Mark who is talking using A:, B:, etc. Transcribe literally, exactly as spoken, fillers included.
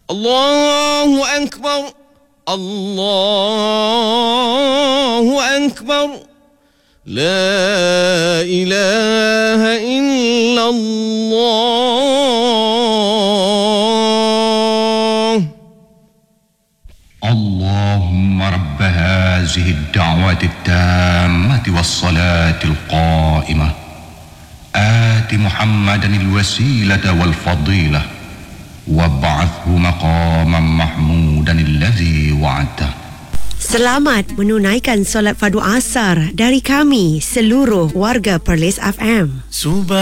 A: Allahu Akbar, Allahu Akbar, La ilaha illallah.
B: Allahumma rabb hazihi ad-da'wati at-tammati was-salati al-qa'imah. Ati Muhammadan al-wasilata wal-fadilah. Wab'athhu maqaman mahmudan alladhi wa'adta.
C: Selamat menunaikan solat fardu asar dari kami seluruh warga Perlis F M.
A: Subhan